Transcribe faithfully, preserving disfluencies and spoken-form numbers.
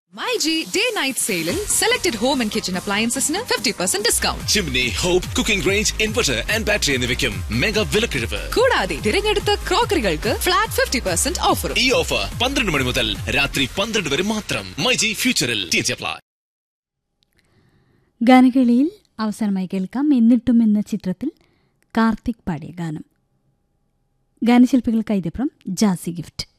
MyG day night സെയിലിൽ selected home and kitchen അപ്ലയൻസസിന് fifty percent discount. Chimney, hope, cooking range, inverter and battery എന്നിവയ്ക്കും mega വിലക്കിഴിവ്. കൂടാതെ തിരഞ്ഞെടുത്ത ക്രോക്കറികൾക്ക് flat fifty percent ഓഫറും. ഈ offer പന്ത്രണ്ട് മണി മുതൽ രാത്രി പന്ത്രണ്ട് വരെ മാത്രം. മൈജി ഫ്യൂച്ചറിൽ അപ്ലൈ. ഗാനകേളിയിൽ അവസാനമായി കേൾക്കാം എന്നിട്ടും എന്ന ചിത്രത്തിൽ കാർത്തിക് പാടിയ ഗാനം. ഗാനശില്പികൾ കൈതപ്രം, ജാസി ഗിഫ്റ്റ്.